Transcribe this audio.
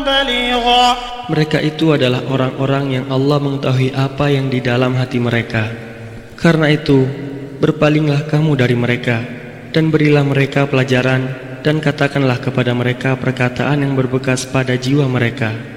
بليغا. Mereka itu adalah orang-orang yang Allah mengetahui apa yang di dalam hati mereka. Karena itu, berpalinglah kamu dari mereka, dan berilah mereka pelajaran, dan katakanlah kepada mereka perkataan yang berbekas pada jiwa mereka.